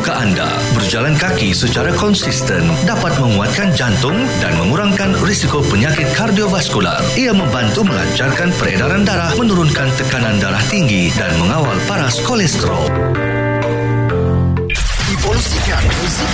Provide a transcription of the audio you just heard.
suka anda. Berjalan kaki secara konsisten dapat menguatkan jantung dan mengurangkan risiko penyakit kardiovaskular. Ia membantu melancarkan peredaran darah, menurunkan tekanan darah tinggi dan mengawal paras kolesterol. Evolusikan muzik